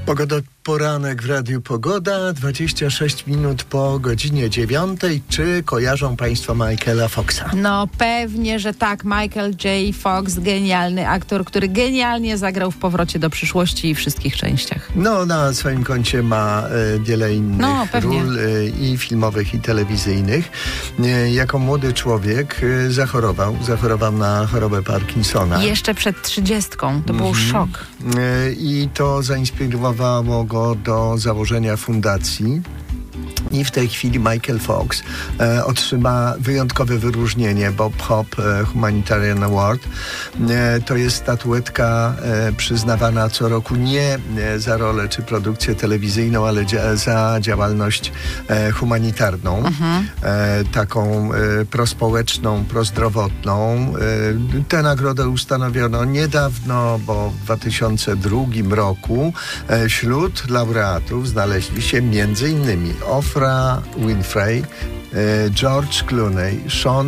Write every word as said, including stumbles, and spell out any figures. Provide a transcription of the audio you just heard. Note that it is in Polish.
Pogoda, poranek w Radiu Pogoda, dwadzieścia sześć minut po godzinie dziewiątej. Czy kojarzą Państwo Michaela Foxa? No pewnie, że tak. Michael J. Fox, genialny aktor, który genialnie zagrał w Powrocie do przyszłości i wszystkich częściach. No, na swoim koncie ma e, wiele innych No, pewnie. ról e, i filmowych, i telewizyjnych. E, jako młody człowiek e, zachorował. Zachorował na chorobę Parkinsona. Jeszcze przed trzydziestką. To był szok. E, I to zainspirowało go do założenia fundacji. I w tej chwili Michael Fox e, otrzyma wyjątkowe wyróżnienie Bob Hope e, Humanitarian Award. E, to jest statuetka e, przyznawana co roku nie e, za rolę czy produkcję telewizyjną, ale dzia- za działalność e, humanitarną. Mhm. E, taką e, prospołeczną, prozdrowotną. E, tę nagrodę ustanowiono niedawno, bo w dwa tysiące drugim roku e, wśród laureatów znaleźli się między innymi Oprah Winfrey, George Clooney, Sean